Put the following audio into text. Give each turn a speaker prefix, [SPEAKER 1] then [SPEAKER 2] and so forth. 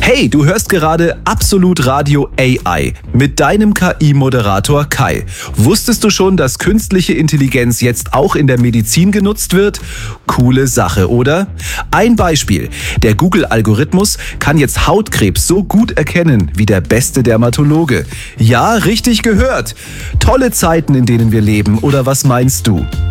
[SPEAKER 1] Hey, du hörst gerade Absolut Radio AI mit deinem KI-Moderator Kai. Wusstest du schon, dass künstliche Intelligenz jetzt auch in der Medizin genutzt wird? Coole Sache, oder? Ein Beispiel. Der Google-Algorithmus kann jetzt Hautkrebs so gut erkennen wie der beste Dermatologe. Ja, richtig gehört. Tolle Zeiten, in denen wir leben, oder was meinst du?